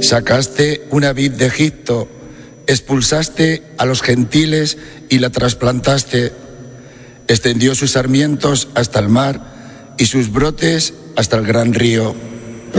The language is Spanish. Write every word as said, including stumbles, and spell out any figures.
Sacaste una vid de Egipto, expulsaste a los gentiles y la trasplantaste. Extendió sus sarmientos hasta el mar y sus brotes hasta el gran río.